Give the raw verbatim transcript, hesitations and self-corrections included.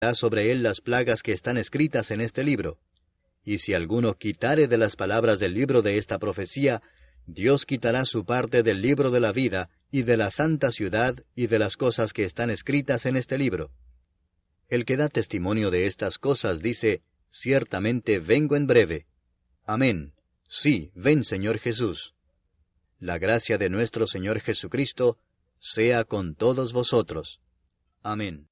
sobre él las plagas que están escritas en este libro. Y si alguno quitare de las palabras del libro de esta profecía, Dios quitará su parte del libro de la vida, y de la santa ciudad, y de las cosas que están escritas en este libro. El que da testimonio de estas cosas dice, ciertamente vengo en breve. Amén. Sí, ven Señor Jesús. La gracia de nuestro Señor Jesucristo sea con todos vosotros. Amén.